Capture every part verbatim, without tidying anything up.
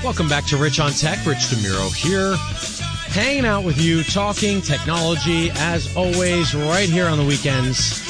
Welcome back to Rich on Tech. Rich DeMuro here, hanging out with you, talking technology, as always, right here on the weekends.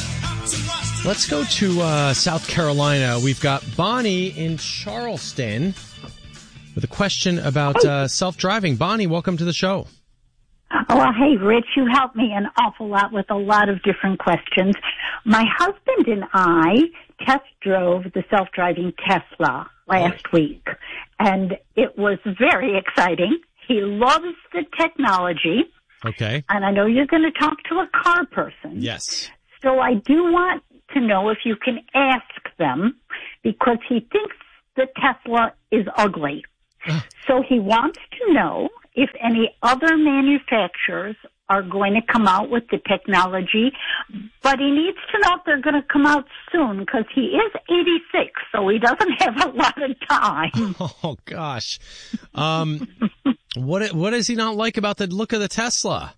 Let's go to uh, South Carolina. We've got Bonnie in Charleston with a question about uh, self-driving. Bonnie, welcome to the show. Oh, well, hey, Rich, you helped me an awful lot with a lot of different questions. My husband and I test drove the self-driving Tesla last oh. week, and it was very exciting. He loves the technology. Okay. And I know you're going to talk to a car person. Yes. So I do want to know if you can ask them, because he thinks the Tesla is ugly. So he wants to know if any other manufacturers are going to come out with the technology, but he needs to know if they're going to come out soon, because he is eighty-six, so he doesn't have a lot of time. Oh, gosh. Um, what what does he not like about the look of the Tesla?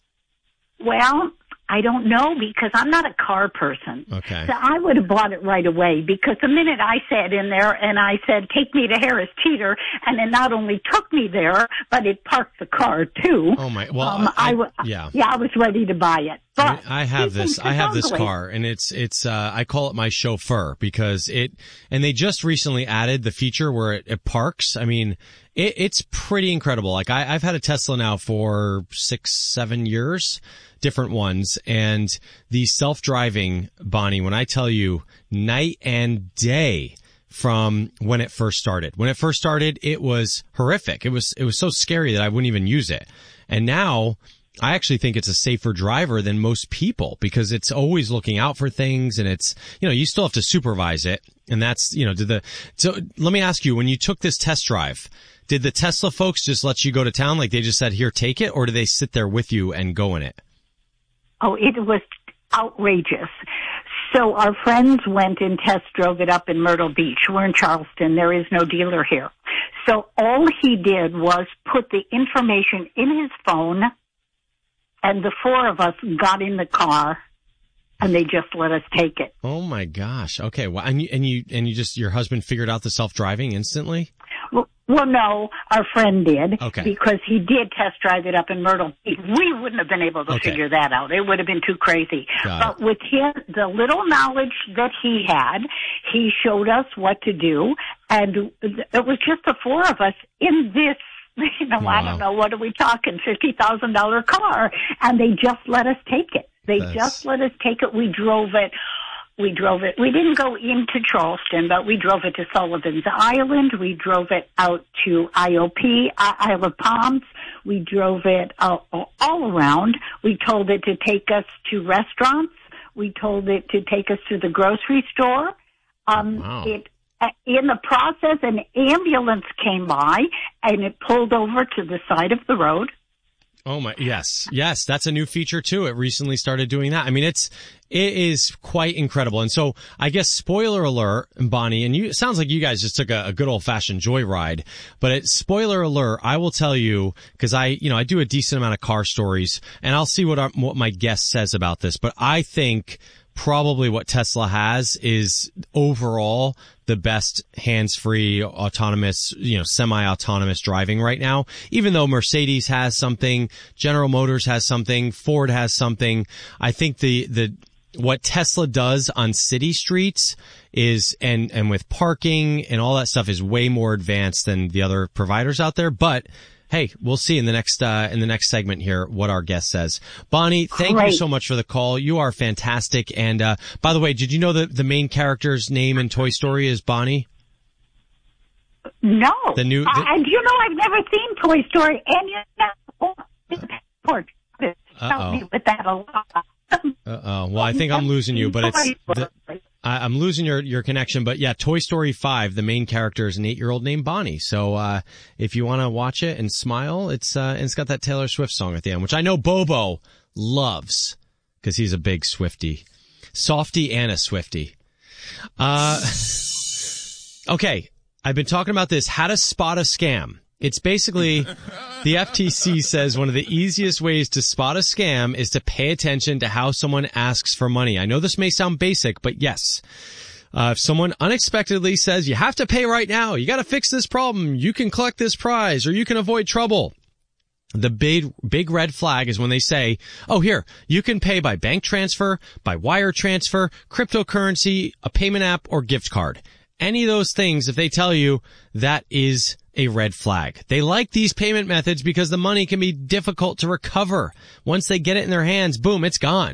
Well, I don't know, because I'm not a car person. Okay. So I would have bought it right away, because the minute I sat in there and I said, take me to Harris Teeter, and it not only took me there, but it parked the car too. Oh my, well, um, I, I, w- yeah. Yeah, I was ready to buy it. But I, mean, I have this, I have this car, and it's, it's, uh, I call it my chauffeur, because it, and they just recently added the feature where it, it parks. I mean, it, it's pretty incredible. Like I, I've had a Tesla now for six, seven years. Different ones, and the self-driving, Bonnie, when I tell you, night and day from when it first started. When it first started, it was horrific. It was it was so scary that I wouldn't even use it. And now I actually think it's a safer driver than most people, because it's always looking out for things, and it's, you know, you still have to supervise it. And that's, you know, did the, so let me ask you, when you took this test drive, did the Tesla folks just let you go to town? Like they just said, here, take it, or do they sit there with you and go in it? Oh, it was outrageous. So our friends went and test drove it up in Myrtle Beach. We're in Charleston. There is no dealer here. So all he did was put the information in his phone, and the four of us got in the car, and they just let us take it. Oh my gosh. Okay. Well, and you, and you, and you just, your husband figured out the self-driving instantly? Well, well, no, our friend did. Okay. Because he did test drive it up in Myrtle Beach. We wouldn't have been able to okay. figure that out. It would have been too crazy. Got but it. with his, the little knowledge that he had, he showed us what to do, and it was just the four of us in this, you know, wow. I don't know, what are we talking, fifty thousand dollars car, and they just let us take it. They That's... just let us take it. We drove it. We drove it. We didn't go into Charleston, but we drove it to Sullivan's Island. We drove it out to I O P, Isle of Palms. We drove it uh, all around. We told it to take us to restaurants. We told it to take us to the grocery store. Um, wow. It in the process, an ambulance came by, and it pulled over to the side of the road. Oh my, yes, yes, that's a new feature too. It recently started doing that. I mean, it's, it is quite incredible. And so I guess spoiler alert, Bonnie, and you, it sounds like you guys just took a, a good old fashioned joyride, but it's spoiler alert. I will tell you, cause I, you know, I do a decent amount of car stories, and I'll see what our, what my guest says about this, but I think probably what Tesla has is overall the best hands-free autonomous, you know, semi-autonomous driving right now. Even though Mercedes has something, General Motors has something, Ford has something, I think the, the, what Tesla does on city streets is, and, and with parking and all that stuff is way more advanced than the other providers out there. But hey, we'll see in the next, uh, in the next segment here what our guest says. Bonnie, thank Great. you so much for the call. You are fantastic. And, uh, by the way, did you know that the main character's name in Toy Story is Bonnie? No. The new, the- I, and you know, I've never seen Toy Story, and you know, help me with that a lot. Uh-oh. Well, I think I'm losing you, but it's, the, I, I'm losing your, your connection. But yeah, Toy Story five, the main character is an eight-year-old named Bonnie. So, uh, if you want to watch it and smile, it's, uh, and it's got that Taylor Swift song at the end, which I know Bobo loves because he's a big Swiftie. Softie and a Swiftie. Uh, okay. I've been talking about this, how to spot a scam. It's basically, the F T C says one of the easiest ways to spot a scam is to pay attention to how someone asks for money. I know this may sound basic, but yes. Uh, if someone unexpectedly says, you have to pay right now, you got to fix this problem, you can collect this prize, or you can avoid trouble. The big, big red flag is when they say, oh, here, you can pay by bank transfer, by wire transfer, cryptocurrency, a payment app, or gift card. Any of those things, if they tell you, that is a red flag. They like these payment methods because the money can be difficult to recover. Once they get it in their hands, boom, it's gone.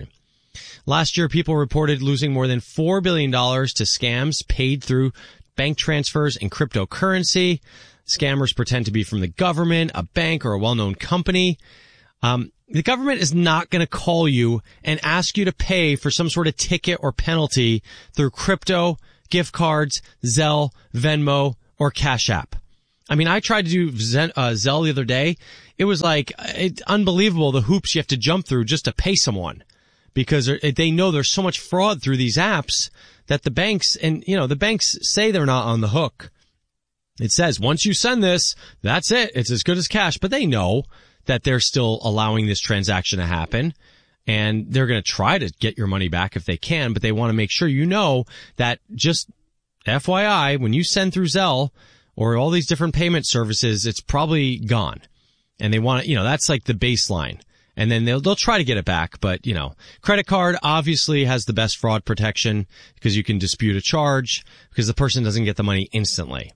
Last year, people reported losing more than four billion dollars to scams paid through bank transfers and cryptocurrency. Scammers pretend to be from the government, a bank, or a well-known company. Um, the government is not going to call you and ask you to pay for some sort of ticket or penalty through crypto, gift cards, Zelle, Venmo, or Cash App. I mean, I tried to do Zen, uh, Zelle the other day. It was like, it's unbelievable the hoops you have to jump through just to pay someone, because they know there's so much fraud through these apps that the banks, and you know, the banks say they're not on the hook. It says, once you send this, that's it. It's as good as cash. But they know that they're still allowing this transaction to happen. And they're going to try to get your money back if they can. But they want to make sure you know that, just F Y I, when you send through Zelle or all these different payment services, it's probably gone. And they want to, you know, that's like the baseline. And then they'll, they'll try to get it back. But, you know, credit card obviously has the best fraud protection because you can dispute a charge because the person doesn't get the money instantly.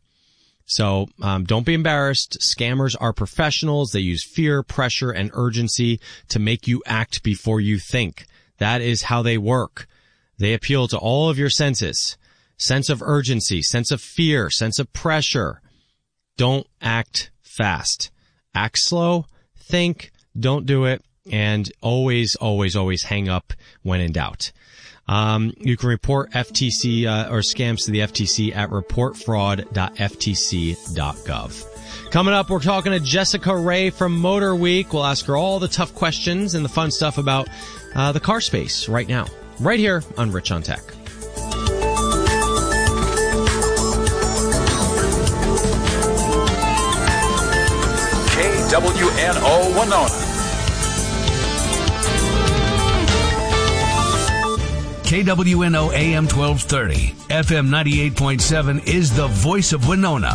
So um, don't be embarrassed. Scammers are professionals. They use fear, pressure, and urgency to make you act before you think. That is how they work. They appeal to all of your senses. Sense of urgency, sense of fear, sense of pressure. Don't act fast. Act slow, think, don't do it, and always, always, always hang up when in doubt. Um, you can report F T C, uh, or scams to the F T C at report fraud dot f t c dot gov. Coming up, we're talking to Jessica Ray from Motor Week. We'll ask her all the tough questions and the fun stuff about, uh, the car space right now, right here on Rich on Tech. K W N O Winona. K W N O A M twelve thirty, F M ninety-eight point seven is the voice of Winona.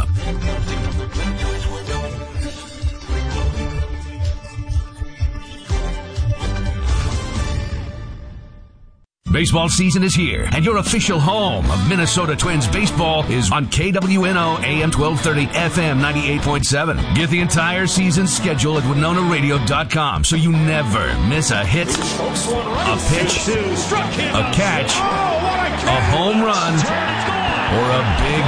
Baseball season is here, and your official home of Minnesota Twins baseball is on K W N O A M twelve thirty, F M ninety-eight point seven. Get the entire season schedule at winona radio dot com so you never miss a hit, a pitch, a catch, a home run, or a big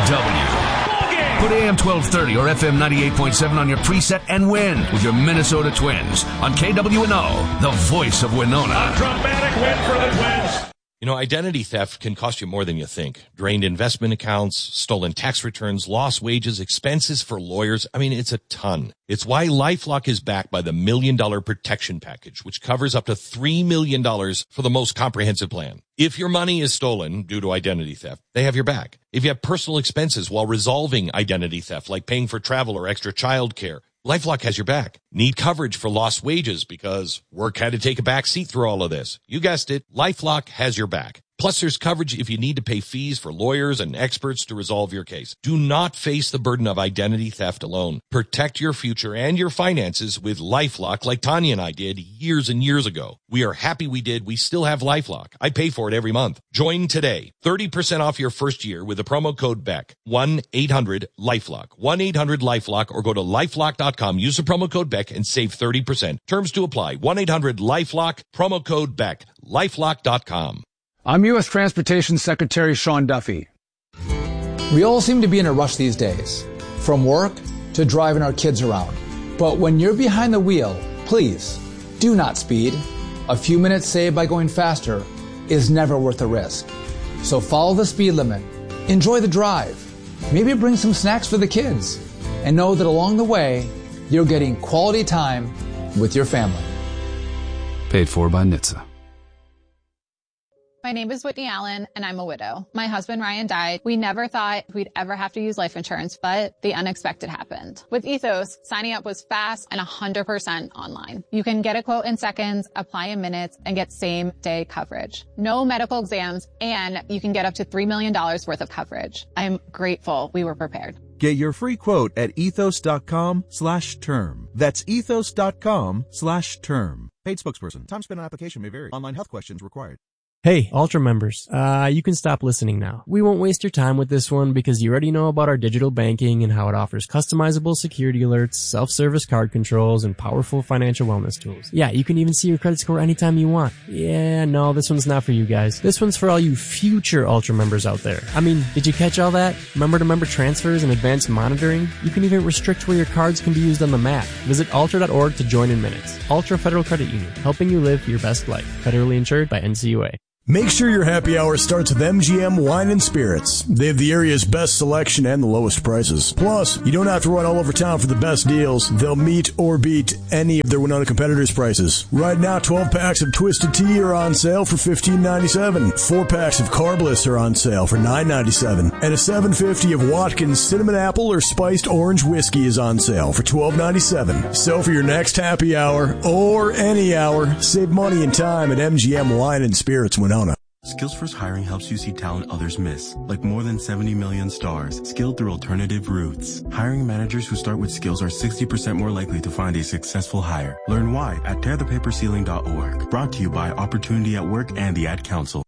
W. Put A M twelve thirty or F M ninety-eight point seven on your preset and win with your Minnesota Twins on K W N O, the voice of Winona. A dramatic win for the Twins. You know, identity theft can cost you more than you think. Drained investment accounts, stolen tax returns, lost wages, expenses for lawyers. I mean, it's a ton. It's why LifeLock is backed by the Million Dollar Protection Package, which covers up to three million dollars for the most comprehensive plan. If your money is stolen due to identity theft, they have your back. If you have personal expenses while resolving identity theft, like paying for travel or extra child care, LifeLock has your back. Need coverage for lost wages because work had to take a back seat through all of this. You guessed it, LifeLock has your back. Plus, there's coverage if you need to pay fees for lawyers and experts to resolve your case. Do not face the burden of identity theft alone. Protect your future and your finances with LifeLock like Tanya and I did years and years ago. We are happy we did. We still have LifeLock. I pay for it every month. Join today. thirty percent off your first year with the promo code Beck. one eight hundred LifeLock. one eight hundred LifeLock or go to lifelock dot com. Use the promo code Beck and save thirty percent. Terms to apply. one eight hundred LifeLock. Promo code Beck. lifelock dot com. I'm U S Transportation Secretary Sean Duffy. We all seem to be in a rush these days, from work to driving our kids around. But when you're behind the wheel, please do not speed. A few minutes saved by going faster is never worth the risk. So follow the speed limit, enjoy the drive, maybe bring some snacks for the kids, and know that along the way, you're getting quality time with your family. Paid for by N H T S A. My name is Whitney Allen, and I'm a widow. My husband, Ryan, died. We never thought we'd ever have to use life insurance, but the unexpected happened. With Ethos, signing up was fast and one hundred percent online. You can get a quote in seconds, apply in minutes, and get same-day coverage. No medical exams, and you can get up to three million dollars worth of coverage. I'm grateful we were prepared. Get your free quote at ethos.com slash term. That's ethos.com slash term. Paid spokesperson. Time spent on application may vary. Online health questions required. Hey, Ultra members, uh, you can stop listening now. We won't waste your time with this one because you already know about our digital banking and how it offers customizable security alerts, self-service card controls, and powerful financial wellness tools. Yeah, you can even see your credit score anytime you want. Yeah, no, this one's not for you guys. This one's for all you future Ultra members out there. I mean, did you catch all that? Member-to-member transfers and advanced monitoring? You can even restrict where your cards can be used on the map. Visit ultra dot org to join in minutes. Ultra Federal Credit Union, helping you live your best life. Federally insured by N C U A. Make sure your happy hour starts with M G M Wine and Spirits. They have the area's best selection and the lowest prices. Plus, you don't have to run all over town for the best deals. They'll meet or beat any of their Winona competitors' prices. Right now, twelve packs of Twisted Tea are on sale for fifteen ninety-seven. four packs of Carbliss are on sale for nine ninety-seven. And a seven fifty of Watkins Cinnamon Apple or Spiced Orange Whiskey is on sale for twelve ninety-seven. So for your next happy hour, or any hour, save money and time at M G M Wine and Spirits Winona. Skills First Hiring helps you see talent others miss, like more than seventy million stars, skilled through alternative routes. Hiring managers who start with skills are sixty percent more likely to find a successful hire. Learn why at tear the paper ceiling dot org. Brought to you by Opportunity at Work and the Ad Council.